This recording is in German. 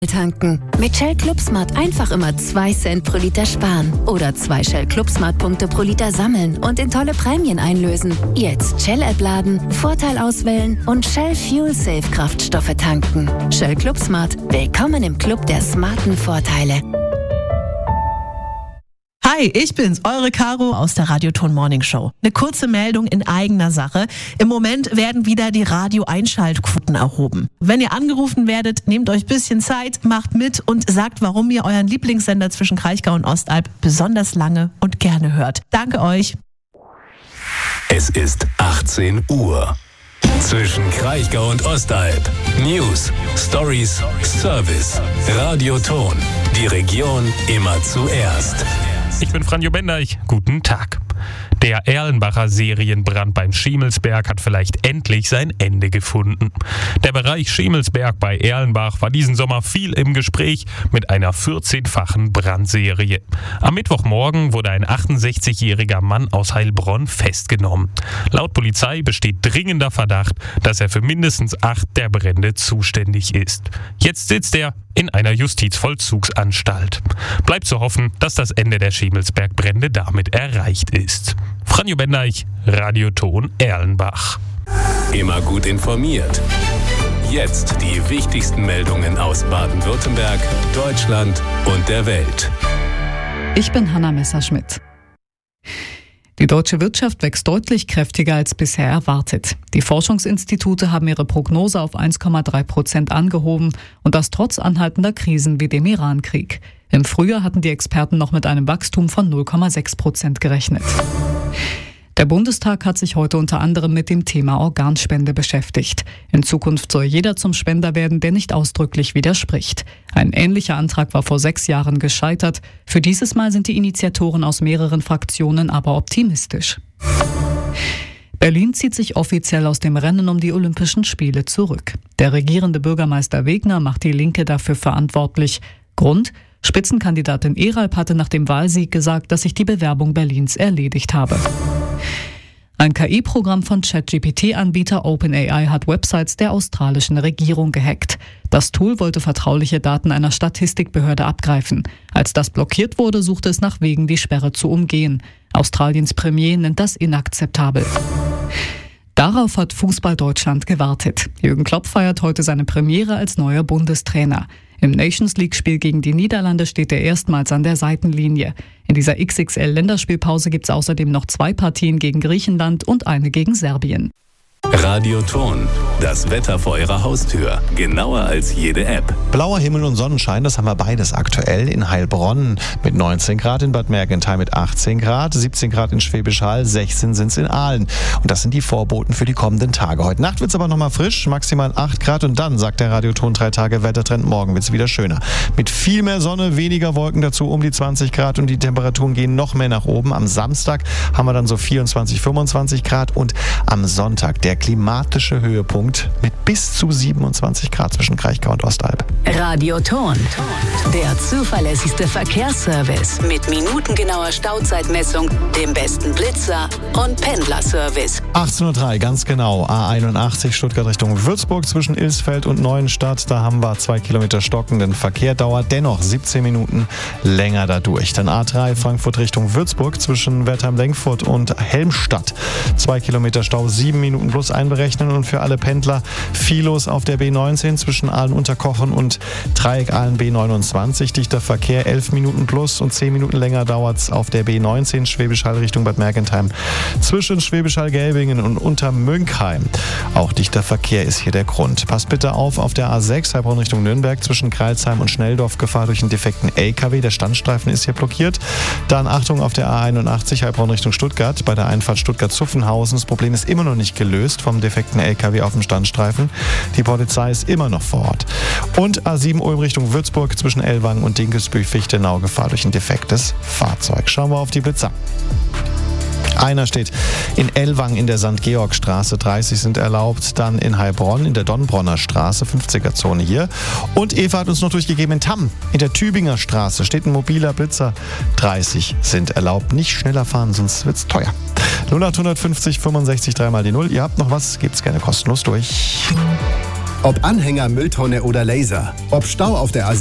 tanken. Mit Shell Club Smart einfach immer 2 Cent pro Liter sparen. Oder 2 Shell Club Smart Punkte pro Liter sammeln und in tolle Prämien einlösen. Jetzt Shell App laden, Vorteil auswählen und Shell Fuel Safe Kraftstoffe tanken. Shell Club Smart. Willkommen im Club der smarten Vorteile. Hi, ich bin's, eure Caro aus der Radioton Morning Show. Eine kurze Meldung in eigener Sache. Im Moment werden wieder die Radio-Einschaltquoten erhoben. Wenn ihr angerufen werdet, nehmt euch ein bisschen Zeit, macht mit und sagt, warum ihr euren Lieblingssender zwischen Kraichgau und Ostalb besonders lange und gerne hört. Danke euch. Es ist 18 Uhr. Zwischen Kraichgau und Ostalb. News, Stories, Service. Radioton. Die Region immer zuerst. Ich bin Franjo Bendeich. Guten Tag. Der Erlenbacher Serienbrand beim Schiemelsberg hat vielleicht endlich sein Ende gefunden. Der Bereich Schiemelsberg bei Erlenbach war diesen Sommer viel im Gespräch mit einer 14-fachen Brandserie. Am Mittwochmorgen wurde ein 68-jähriger Mann aus Heilbronn festgenommen. Laut Polizei besteht dringender Verdacht, dass er für mindestens 8 der Brände zuständig ist. Jetzt sitzt er in einer Justizvollzugsanstalt. Bleibt zu hoffen, dass das Ende der Schiemelsbergbrände damit erreicht ist. Franjo Bendeich, Radioton Erlenbach. Immer gut informiert. Jetzt die wichtigsten Meldungen aus Baden-Württemberg, Deutschland und der Welt. Ich bin Hanna Messerschmidt. Die deutsche Wirtschaft wächst deutlich kräftiger als bisher erwartet. Die Forschungsinstitute haben ihre Prognose auf 1,3% angehoben und das trotz anhaltender Krisen wie dem Iran-Krieg. Im Frühjahr hatten die Experten noch mit einem Wachstum von 0,6% gerechnet. Der Bundestag hat sich heute unter anderem mit dem Thema Organspende beschäftigt. In Zukunft soll jeder zum Spender werden, der nicht ausdrücklich widerspricht. Ein ähnlicher Antrag war vor 6 Jahren gescheitert. Für dieses Mal sind die Initiatoren aus mehreren Fraktionen aber optimistisch. Berlin zieht sich offiziell aus dem Rennen um die Olympischen Spiele zurück. Der regierende Bürgermeister Wegner macht die Linke dafür verantwortlich. Grund? Spitzenkandidatin Eralp hatte nach dem Wahlsieg gesagt, dass sich die Bewerbung Berlins erledigt habe. Ein KI-Programm von ChatGPT-Anbieter OpenAI hat Websites der australischen Regierung gehackt. Das Tool wollte vertrauliche Daten einer Statistikbehörde abgreifen. Als das blockiert wurde, suchte es nach Wegen, die Sperre zu umgehen. Australiens Premier nennt das inakzeptabel. Darauf hat Fußball Deutschland gewartet. Jürgen Klopp feiert heute seine Premiere als neuer Bundestrainer. Im Nations-League-Spiel gegen die Niederlande steht er erstmals an der Seitenlinie. In dieser XXL-Länderspielpause gibt es außerdem noch 2 Partien gegen Griechenland und eine gegen Serbien. Radioton, das Wetter vor Ihrer Haustür, genauer als jede App. Blauer Himmel und Sonnenschein, das haben wir beides aktuell in Heilbronn mit 19 Grad, in Bad Mergentheim mit 18 Grad, 17 Grad in Schwäbisch Hall, 16 sind es in Aalen. Und das sind die Vorboten für die kommenden Tage. Heute Nacht wird es aber nochmal frisch, maximal 8 Grad und dann, sagt der Radioton 3 Tage Wettertrend, morgen wird es wieder schöner. Mit viel mehr Sonne, weniger Wolken dazu, um die 20 Grad und die Temperaturen gehen noch mehr nach oben. Am Samstag haben wir dann so 24, 25 Grad und am Sonntag der klimatische Höhepunkt mit bis zu 27 Grad zwischen Kraichgau und Ostalb. Radioton, der zuverlässigste Verkehrsservice mit minutengenauer Stauzeitmessung, dem besten Blitzer und Pendlerservice. 18:03 Uhr, ganz genau. A81 Stuttgart Richtung Würzburg zwischen Ilsfeld und Neuenstadt. Da haben wir 2 Kilometer stockenden Verkehr, dauert dennoch 17 Minuten länger dadurch. Dann A3 Frankfurt Richtung Würzburg zwischen Wertheim-Lenkfurt und Helmstadt. 2 Kilometer Stau, 7 Minuten plus einberechnen und für alle Pendler Filos auf der B19 zwischen Aalen-Unterkochen und Dreieck Aalen B29. Dichter Verkehr, 11 Minuten plus und 10 Minuten länger dauert es auf der B19 Schwäbisch Hall Richtung Bad Mergentheim zwischen Schwäbisch Hall-Gelbingen und Untermünkheim. Auch dichter Verkehr ist hier der Grund. Passt bitte auf der A6 Heilbronn Richtung Nürnberg zwischen Kreilsheim und Schnelldorf, Gefahr durch einen defekten LKW. Der Standstreifen ist hier blockiert. Dann Achtung auf der A81 Heilbronn Richtung Stuttgart bei der Einfahrt Stuttgart-Zuffenhausen. Das Problem ist immer noch nicht gelöst vom defekten LKW auf dem Standstreifen. Die Polizei ist immer noch vor Ort. Und A7 Ulm Richtung Würzburg zwischen Ellwangen und Dinkelsbüch-Fichtenau, Gefahr durch ein defektes Fahrzeug. Schauen wir auf die Blitzer. Einer steht in Ellwangen in der St. Georg-Straße, 30 sind erlaubt. Dann in Heilbronn in der Donnbronner Straße, 50er-Zone hier. Und Eva hat uns noch durchgegeben, in Tamm in der Tübinger Straße steht ein mobiler Blitzer, 30 sind erlaubt. Nicht schneller fahren, sonst wird's teuer. 0850 65 3 mal die 0. Ihr habt noch was, gebt's gerne kostenlos durch. Ob Anhänger, Mülltonne oder Laser. Ob Stau auf der A7